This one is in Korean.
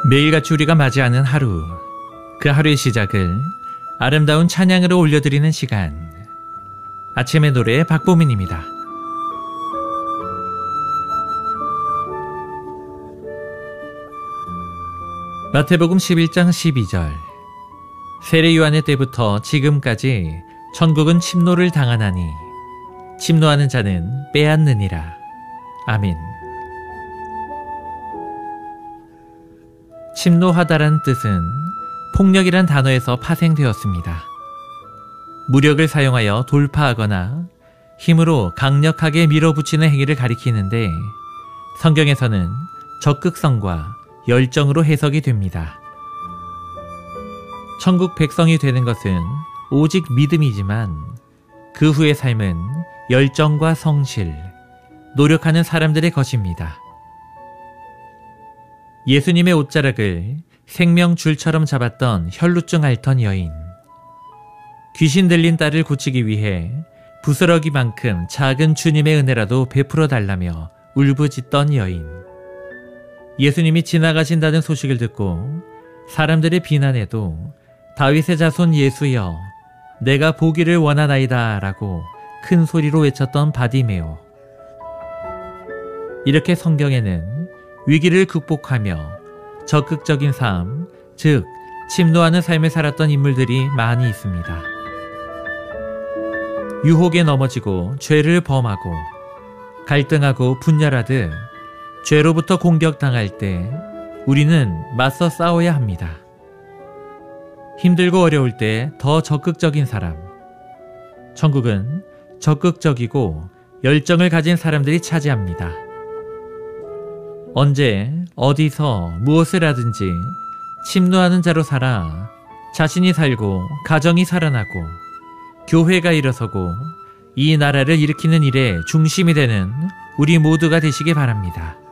매일같이 우리가 맞이하는 하루, 그 하루의 시작을 아름다운 찬양으로 올려드리는 시간, 아침의 노래 박보민입니다. 마태복음 11장 12절. 세례 요한의 때부터 지금까지 천국은 침노를 당하나니 침노하는 자는 빼앗느니라. 아멘. 침노하다란 뜻은 폭력이란 단어에서 파생되었습니다. 무력을 사용하여 돌파하거나 힘으로 강력하게 밀어붙이는 행위를 가리키는데, 성경에서는 적극성과 열정으로 해석이 됩니다. 천국 백성이 되는 것은 오직 믿음이지만 그 후의 삶은 열정과 성실, 노력하는 사람들의 것입니다. 예수님의 옷자락을 생명줄처럼 잡았던 혈루증 앓던 여인, 귀신 들린 딸을 고치기 위해 부스러기만큼 작은 주님의 은혜라도 베풀어 달라며 울부짖던 여인, 예수님이 지나가신다는 소식을 듣고 사람들의 비난에도 다윗의 자손 예수여, 내가 보기를 원하나이다 라고 큰 소리로 외쳤던 바디메오. 이렇게 성경에는 위기를 극복하며 적극적인 삶, 즉 침노하는 삶을 살았던 인물들이 많이 있습니다. 유혹에 넘어지고 죄를 범하고 갈등하고 분열하듯 죄로부터 공격당할 때 우리는 맞서 싸워야 합니다. 힘들고 어려울 때 더 적극적인 사람, 천국은 적극적이고 열정을 가진 사람들이 차지합니다. 언제 어디서 무엇을 하든지 침노하는 자로 살아 자신이 살고 가정이 살아나고 교회가 일어서고 이 나라를 일으키는 일에 중심이 되는 우리 모두가 되시기 바랍니다.